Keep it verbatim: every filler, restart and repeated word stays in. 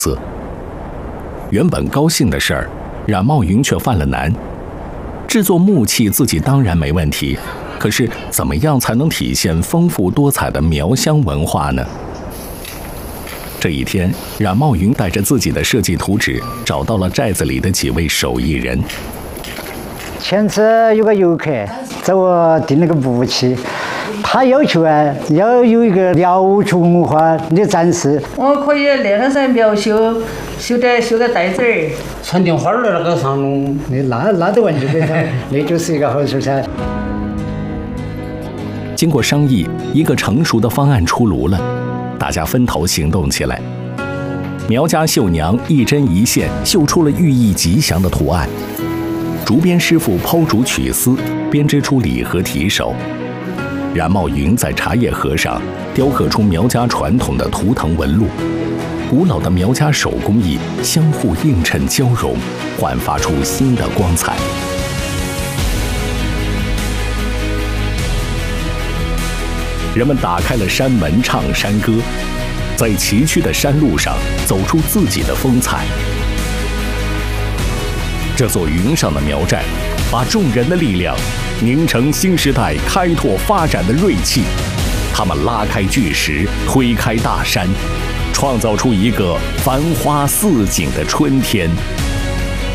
色。原本高兴的事儿，冉茂云却犯了难。制作木器自己当然没问题，可是怎么样才能体现丰富多彩的苗乡文化呢？这一天，冉茂云带着自己的设计图纸，找到了寨子里的几位手艺人。 前次有个游客找我订了个木器，他要求啊要有一个苗族文化的展示。 我可以那个噻苗绣，绣的绣个袋子儿， 传订花儿的那个上龙，那那那都完全不同，那就是一个好事噻。 经过商议，一个成熟的方案出炉了。大家分头行动起来。苗家绣娘一针一线绣出了寓意吉祥的图案，竹编师傅抛竹取丝，编织出礼盒提手。冉茂云在茶叶盒上雕刻出苗家传统的图腾纹路，古老的苗家手工艺相互映衬交融，焕发出新的光彩。人们打开了山门唱山歌，在崎岖的山路上走出自己的风采。这座云上的苗寨，把众人的力量凝成新时代开拓发展的锐气。他们拉开巨石，推开大山，创造出一个繁花似锦的春天。